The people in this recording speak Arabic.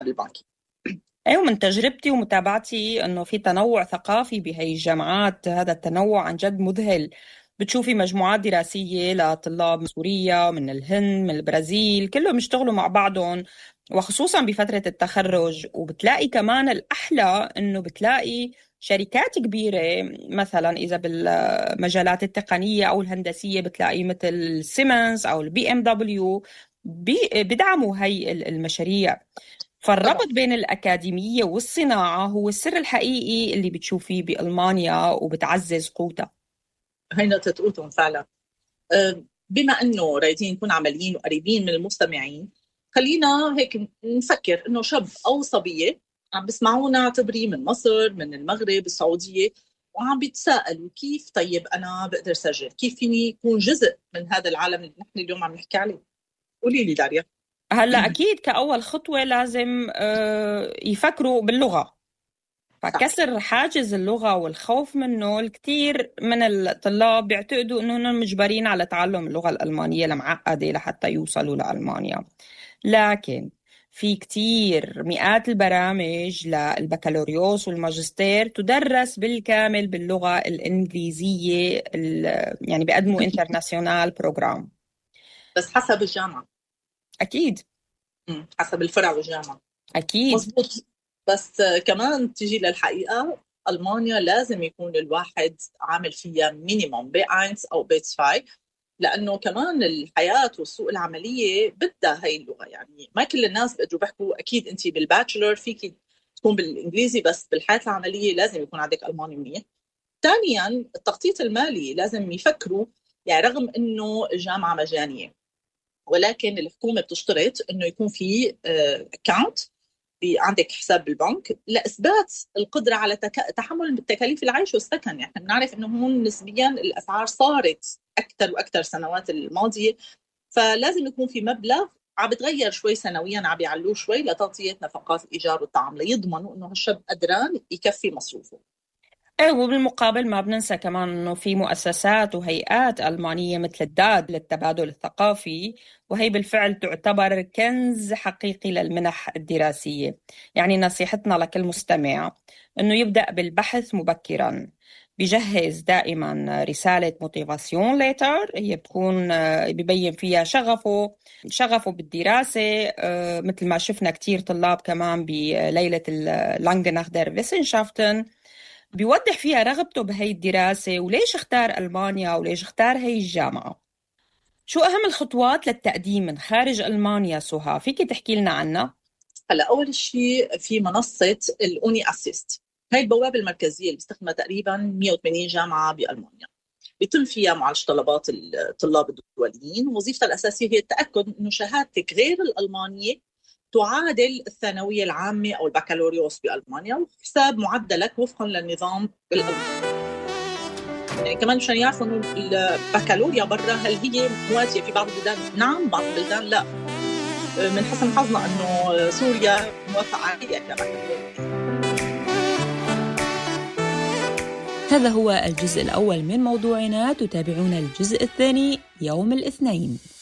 البنكي. أيوة، من تجربتي ومتابعتي أنه في تنوع ثقافي بهي الجامعات. هذا التنوع عن جد مذهل. بتشوفي مجموعات دراسية لطلاب من سوريا، من الهند، من البرازيل، كلهم يشتغلوا مع بعضهم، وخصوصا بفترة التخرج. وبتلاقي كمان الأحلى أنه بتلاقي شركات كبيرة، مثلا إذا بالمجالات التقنية أو الهندسية بتلاقي مثل سيمنز أو البي ام دبليو بيدعموا هي المشاريع. طبعا فالربط بين الأكاديمية والصناعة هو السر الحقيقي اللي بتشوفيه بألمانيا وبتعزز قوتها. هي نقطة قوتهم فعلا. بما انه رايدين نكون عمليين وقريبين من المستمعين، خلينا هيك نفكر انه شاب او صبيه عم بسمعونا، اعتبريه من مصر، من المغرب، السعوديه، وعم بيتساءلوا كيف طيب انا بقدر سجل، كيف فيني يكون جزء من هذا العالم اللي نحن اليوم عم نحكي عليه. قولي لي داريا. هلا أكيد كأول خطوة لازم يفكروا باللغة. صح. فكسر حاجز اللغة والخوف منه، الكثير من الطلاب بيعتقدوا أنهم مجبرين على تعلم اللغة الألمانية المعقدة لحتى يوصلوا لألمانيا. لكن في كتير مئات البرامج للبكالوريوس والماجستير تدرس بالكامل باللغة الإنجليزية، يعني بيقدموا انترناسيونال بروجرام. بس حسب الجامعه. أكيد. حسب الفرع والجامعه. أكيد. مزبوط. بس كمان تيجي للحقيقة، ألمانيا لازم يكون الواحد عامل فيها مينيموم بي 1 أو بي 5، لأنه كمان الحياة والسوق العملية بدها هاي اللغة. يعني ما كل الناس بيقدروا بيحكوا. أكيد أنت بالباتشلر فيك تكون بالإنجليزي، بس بالحياة العملية لازم يكون عندك ألماني منيح. ثانيا، التخطيط المالي لازم يفكروا. يعني رغم أنه الجامعة مجانية، ولكن الحكومة بتشترط أنه يكون في أكاونت، عندك حساب بالبنك لإثبات القدرة على تحمل تكاليف العيش والسكن. يعني احنا بنعرف انه هون نسبيا الاسعار صارت اكثر واكثر السنوات الماضية، فلازم يكون في مبلغ عم بتغير شوي سنويا، عم بيعلوه شوي لتغطية نفقات الإيجار والطعام، ليضمنوا انه هالشاب قدران يكفي مصروفه. ايه، وبالمقابل ما بننسى كمان انه في مؤسسات وهيئات ألمانية مثل الداد للتبادل الثقافي، وهي بالفعل تعتبر كنز حقيقي للمنح الدراسية. يعني نصيحتنا لكل مستمع انه يبدأ بالبحث مبكرا. بيجهز دائما رسالة موتيفاسيون ليتر، هي بتكون ببين فيها شغفه بالدراسة، مثل ما شفنا كتير طلاب كمان بليلة اللانجناخدر فيسنشافتن، بيوضح فيها رغبته بهي الدراسة وليش اختار ألمانيا وليش اختار هي الجامعة. شو أهم الخطوات للتقديم من خارج ألمانيا سهى؟ فيك تحكي لنا عنها؟ هلا اول شيء في منصة الاوني اسيست. هاي البوابة المركزية اللي بيستخدمها تقريبا 180 جامعة بألمانيا. بيتم فيها معالجة طلبات الطلاب الدوليين، ووظيفتها الأساسية هي التأكد أنه شهادتك غير الألمانية تعادل الثانوية العامة أو البكالوريوس بألمانيا، وحساب معدلك وفقا للنظام الألماني. يعني كمان مشان يعرفوا أنه البكالوريا برا هل هي مواتية في بعض البلدان؟ نعم، بعض البلدان لا. من حسن حظنا أنه سوريا موافقة عليها كبكالوريوس. هذا هو الجزء الأول من موضوعنا. تتابعون الجزء الثاني يوم الاثنين.